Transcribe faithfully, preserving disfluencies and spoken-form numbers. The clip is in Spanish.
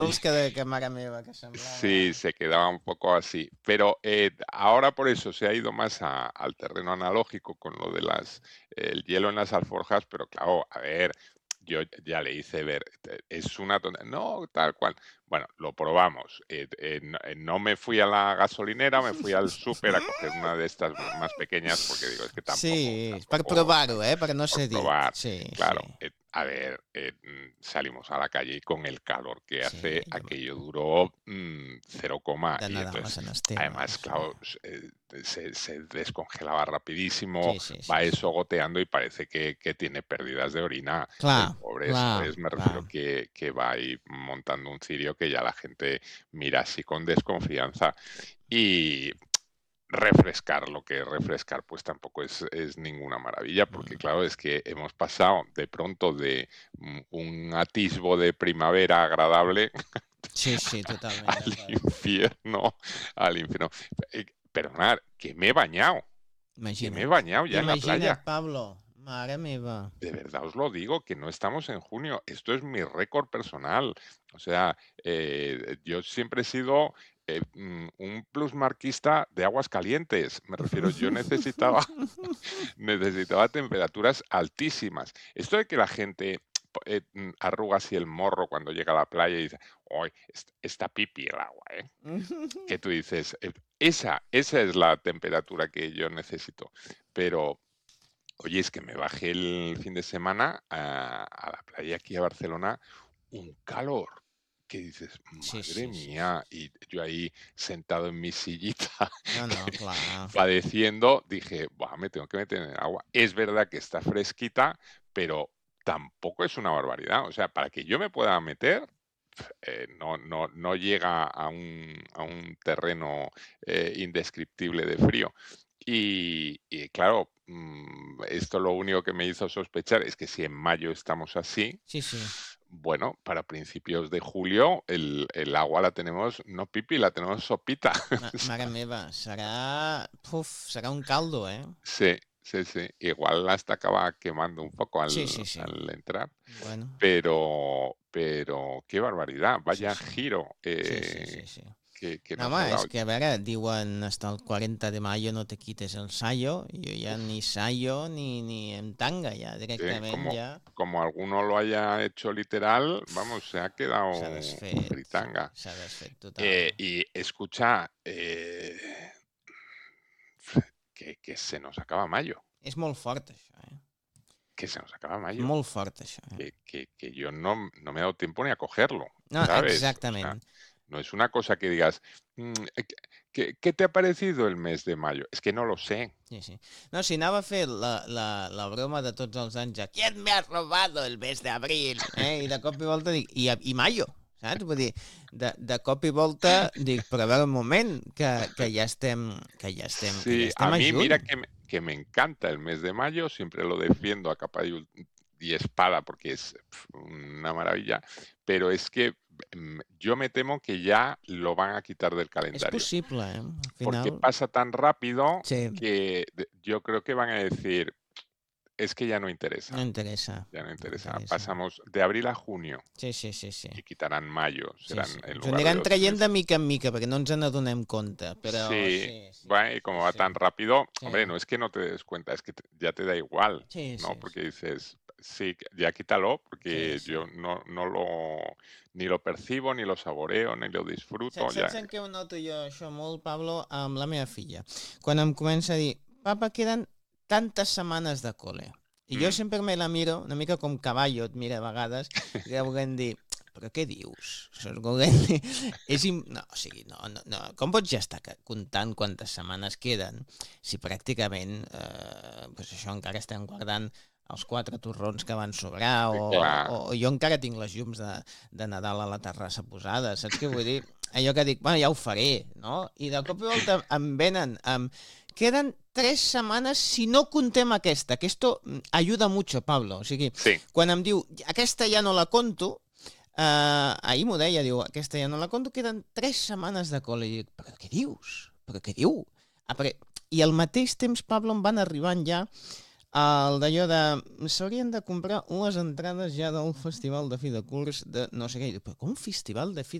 que, de, que mare meva, que semblava... Sí, se quedaba un poco así. Pero eh, ahora por eso se ha ido más a- al terreno analógico con lo de las el hielo en las alforjas, pero claro, a ver, yo ya le hice ver, eh, es una tontería, no, tal cual. Bueno, lo probamos. Eh, eh, no, eh, no me fui a la gasolinera, me fui al súper a coger una de estas más pequeñas porque digo, es que tampoco, Sí, per tampoco, provar-ho, eh? Per no por ser dit. probar. Sí, sí. Claro, eh, a ver, eh, mm, salimos a la calle y con el calor que Sí, hace, jo, aquello duró mm, cero coma de y Nadal entonces, en el tema, además, sí. claro, s- eh, se, se descongelaba rapidísimo, Sí, sí, sí, va sí. eso goteando y parece que, que tiene pérdidas de orina. El Clar, pobre, clar, ¿sabes? Me refiero clar. que, que va ahí montando un cirio que ya la gente mira así con desconfianza. Y refrescar, lo que refrescar pues tampoco es, es ninguna maravilla, porque Mm. claro, es que hemos pasado de pronto de mm, un atisbo de primavera agradable Sí, sí, totalment al d'acord. infierno, al infierno. Eh, Perdonad, que me he bañado, que me he Imagina't. bañado ya en la Imagina't, playa. Pablo. Mare meva. De verdad os lo digo, que no estamos en junio. Esto es mi récord personal. O sea, eh, yo siempre he sido eh, mm, un plusmarquista de aguas calientes. Me refiero, yo necesitaba, necesitaba temperaturas altísimas. Esto de que la gente eh, mm, arruga así el morro cuando llega a la playa y dice, ¡ay, est- está pipi el agua! ¿eh? Que tú dices, eh, esa, esa es la temperatura que yo necesito. Pero oye, es que me bajé el fin de semana a, a la playa aquí a Barcelona, un calor que dices, Sí, madre sí, sí, sí. mía, y yo ahí sentado en mi sillita No, no, clar. padeciendo, dije, "Buah, me tengo que meter en el agua". Es verdad que está fresquita, pero tampoco es una barbaridad. O sea, para que yo me pueda meter, eh, no, no, no llega a un, a un terreno eh, indescriptible de frío. Y, y claro, mm, esto lo único que me hizo sospechar es que si en mayo estamos así, Sí, sí. bueno, para principios de julio el, el agua la tenemos, no pipi, la tenemos sopita. Ma mare meva, serà... Puf, serà un caldo, eh? Sí, sí, sí. Igual hasta acaba quemando un poco Sí, al, sí, sí. al entrar, Bueno, pero, pero qué barbaridad, sí, vaya sí. giro Sí, sí, eh, sí, sí. que, que No, nos ha home, és dado. que, a veure, diuen hasta el cuarenta de mayo no te quites el sayo, i jo ja ni Uf, sayo ni, ni en tanga, ja sí, directament como, ja como alguno lo haya hecho literal, vamos, se ha quedado s'ha desfet, fritanga. s'ha desfet total. Eh, y escucha, eh, que, que se nos acaba mayo, És molt fort, això, eh? que se nos acaba És mayo, molt fort, això, eh? que, que, que yo no, no me he dado tiempo ni a cogerlo, No, ¿sabes? O sea, exactament. no es una cosa que digas, "Mm, eh, ¿qué, qué te ha parecido el mes de mayo? Es que no lo sé. Sí, sí. No, si anava a fer la, la, la broma de tots els anys, de, ¿quién me ha robado el mes de abril? Eh? I de cop i volta dic, i, i mayo, saps? Vull dir, de, de cop i volta dic, però a veure un moment, que, que ja estem, que ja estem, que ja Sí, a estem a mí juny. mira que me, que me encanta el mes de mayo, siempre lo defiendo a capa y, ul- y espada porque es pf, una maravilla, pero es que mm, yo me temo que ya lo van a quitar del És calendario, possible, eh? Al porque final, pasa tan rápido sí, que de- yo creo que van a decir, es que ya no no interesa, interessa, ya no no interesa. interessa. Pasamos de abril a junio Sí, sí, sí, sí. y quitarán mayo, Sí, serán sí. en Ens ho lugar de aniran ocho traient de meses. mica en mica, perquè no ens n'adonem compte, però Sí, sí, sí, va, y sí, como va sí. tan rápido, Sí, hombre, no es que no te des cuenta, es que te- ya te da igual, sí, ¿no? sí, Porque sí. dices, sí, que- ya quítalo, Sí, porque sí. yo no, no lo, ni lo percibo, ni lo saboreo, ni lo Saps, disfruto, ya. saps en què ho noto jo això molt, Pablo? Amb la meva filla. Quan em comença a dir, papa, queden tantes setmanes de col·le. I jo Mm. sempre me la miro, una mica com caballo et mira a vegades, que volent dir, però què dius? Saps? Volent dir, és im... No, o sigui, no, no, no. Com pots ja estar ca- comptant quantes setmanes queden si pràcticament, eh, doncs això encara estem guardant els quatre torrons que van sobrar o, o, Clar, o jo encara tinc les llums de, de Nadal a la terrassa posada, saps què vull dir? Allò que dic, bueno, ja ho faré, no? I de cop i volta em venen amb... Queden tres setmanes si no contem aquesta, que esto mm, ayuda mucho, Pablo. O sigui, sí, quan em diu, aquesta ja no la conto, eh, ahir m'ho deia, diu, aquesta ja no la conto, queden tres setmanes de col·le. I dic, però què dius? Però què diu? Ah, perquè... I al mateix temps, Pablo, em van arribant ja El d'allò de... S'haurien de comprar les entrades ja del festival de fi de curs de no sé què. I dic, però com festival de fi